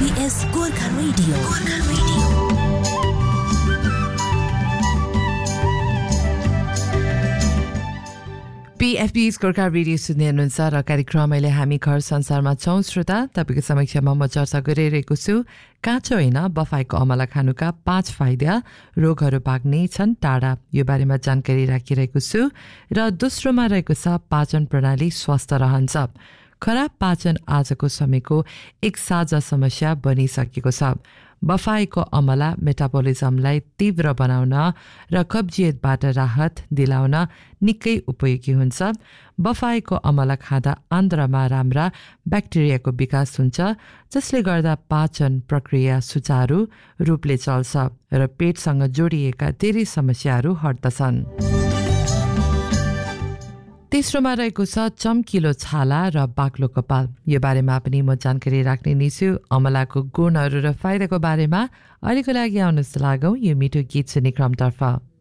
SBS Gorkha radio PFB's Gorkha radio सुन्ने हुनुहुन्छ र कार्यक्रम अहिले हामी घर संसारमा छौं। श्रोता, तपाईको समक्षमा म चर्चा गरिरहेको छु काँचो होइन बफाइको अमला खानुका 5 फाइदा, रोगहरू भाग्ने छन् टाढा, यो बारेमा जानकारी राखिरहेको छु। र दोस्रोमा रहेको छ पाचन प्रणाली स्वस्थ रहन्छ। खराब पाचन आजको समयको एक साझा समस्या बनिसकेको छ। बफाइको अमला मेटाबोलिजमलाई तीव्र बनाउन र कब्जियतबाट राहत दिलाउन निकै उपयोगी हुन्छ। बफाइको अमला खाँदा आन्द्रामा राम्रा ब्याक्टेरियाको विकास हुन्छ, जसले गर्दा पाचन प्रक्रिया सुचारू रूपले चल्छ र पेटसँग जोडिएका धेरै समस्याहरू हट्दछन्। तेस्रोमा रहेको छ चम्किलो छाला र बाक्लो कपाल। यो बारेमा पनि म जानकारी राख्ने नै छु। अमलाको गुणहरू र फाइदाको बारेमा अहिलेको लागि आउनुहोस् लागौँ यो मिठो गीत सुन्ने क्रमतर्फ।